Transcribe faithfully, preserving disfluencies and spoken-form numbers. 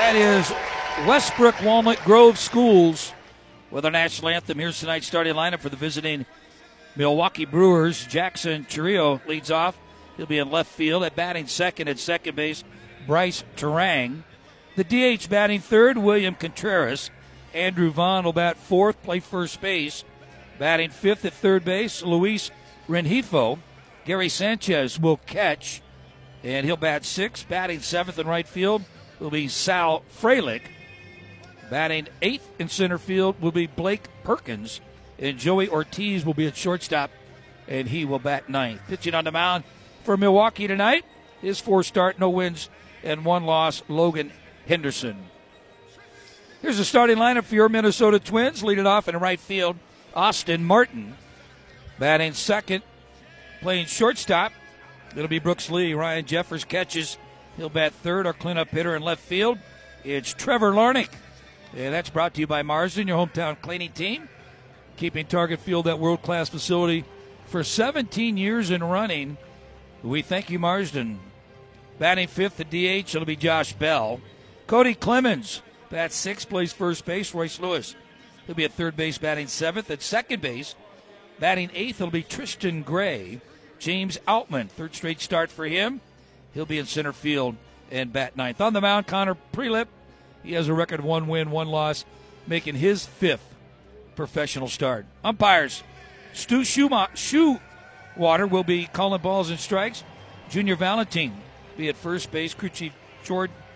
That is Westbrook Walnut Grove Schools with our national anthem. Here's tonight's starting lineup for the visiting Milwaukee Brewers. Jackson Chirrillo leads off. He'll be in left field. At batting second at second base, Bryce Terang. The D H batting third, William Contreras. Andrew Vaughn will bat fourth, play first base. Batting fifth at third base, Luis Rengifo. Gary Sanchez will catch, and he'll bat sixth. Batting seventh in right field will be Sal Frelick. Batting eighth in center field will be Blake Perkins. And Joey Ortiz will be at shortstop, and he will bat ninth. Pitching on the mound for Milwaukee tonight, his four start, no wins, and one loss, Logan Henderson. Here's the starting lineup for your Minnesota Twins. Leading off in right field, Austin Martin. Batting second, playing shortstop, it'll be Brooks Lee. Ryan Jeffers catches. He'll bat third. Our cleanup hitter in left field, it's Trevor Larnach. And that's brought to you by Marsden, your hometown cleaning team. Keeping Target Field that world-class facility for seventeen years and running. We thank you, Marsden. Batting fifth at D H, it'll be Josh Bell. Cody Clemens, bats sixth, plays first base. Royce Lewis, he'll be at third base, batting seventh. At second base, batting eighth, it'll be Tristan Gray. James Outman, third straight start for him. He'll be in center field and bat ninth. On the mound, Connor Prelip. He has a record of one win, one loss, making his fifth professional start. Umpires, Stu Shoewater will be calling balls and strikes. Junior Valentine be at first base. Crew Chief Jordan